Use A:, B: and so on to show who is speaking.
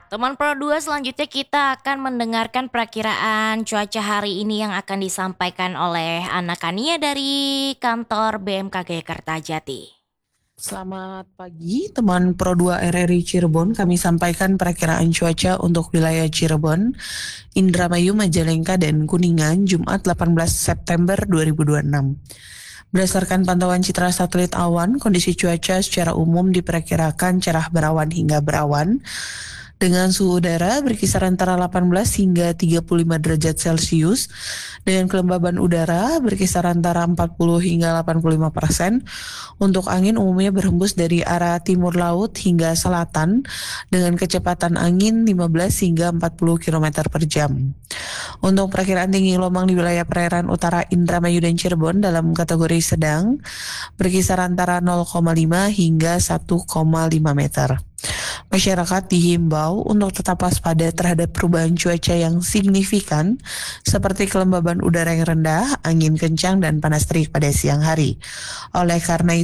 A: Teman Pro 2, selanjutnya kita akan mendengarkan perakiraan cuaca hari ini yang akan disampaikan oleh Anna Kania dari kantor BMKG Kertajati.
B: Selamat pagi teman Pro 2 RRI Cirebon. Kami sampaikan perakiraan cuaca untuk wilayah Cirebon, Indramayu, Majalengka, dan Kuningan Jumat 18 September 2026. Berdasarkan pantauan citra satelit awan, kondisi cuaca secara umum diperkirakan cerah berawan hingga berawan dengan suhu udara berkisar antara 18 hingga 35 derajat Celcius, dengan kelembaban udara berkisar antara 40 hingga 85%. Untuk angin umumnya berhembus dari arah timur laut hingga selatan dengan kecepatan angin 15 hingga 40 km per jam. Untuk perakiraan tinggi gelombang di wilayah perairan utara Indramayu dan Cirebon dalam kategori sedang berkisar antara 0,5 hingga 1,5 meter. Masyarakat dihimbau untuk tetap waspada terhadap perubahan cuaca yang signifikan seperti kelembaban udara yang rendah, angin kencang, dan panas terik pada siang hari. Oleh karena